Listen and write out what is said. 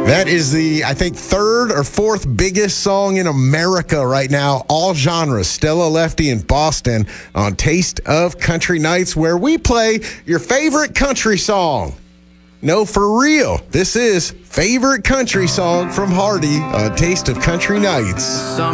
That is the, I think, third or fourth biggest song in America right now, all genres. Stella Lefty in Boston on Taste of Country Nights, where we play your favorite country song. No, for real. This is Favorite Country Song from Hardy on Taste of Country Nights.